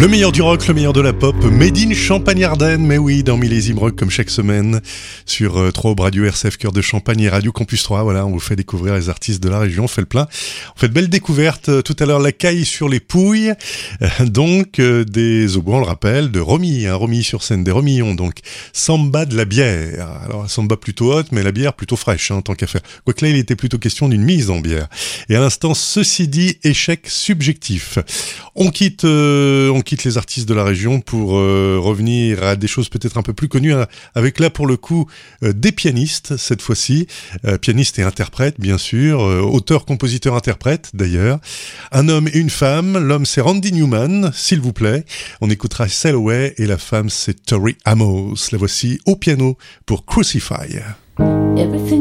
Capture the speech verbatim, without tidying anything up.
Le meilleur du rock, le meilleur de la pop, Made in Champagne-Ardenne, mais oui, dans Millésime Rock comme chaque semaine, sur euh, trois Radio R C F Cœur de Champagne et Radio Campus trois, voilà, on vous fait découvrir les artistes de la région, on fait le plein. On fait de belles découvertes, euh, tout à l'heure la caille sur les Pouilles, euh, donc euh, des oboes, on le rappelle, de Romy, hein, Romy sur scène, des Romillons, donc Samba de la bière, alors Samba plutôt haute, mais la bière plutôt fraîche, hein, tant qu'à faire. Quoique là, il était plutôt question d'une mise en bière. Et à l'instant, ceci dit, échec subjectif. On quitte, euh, on quitte les artistes de la région pour euh, revenir à des choses peut-être un peu plus connues, hein, avec là pour le coup euh, des pianistes cette fois-ci, euh, pianistes et interprètes bien sûr, euh, auteurs, compositeurs, interprètes d'ailleurs, un homme et une femme. L'homme c'est Randy Newman, s'il vous plaît. On écoutera Sail Away et la femme c'est Tori Amos. La voici au piano pour Crucify. Everything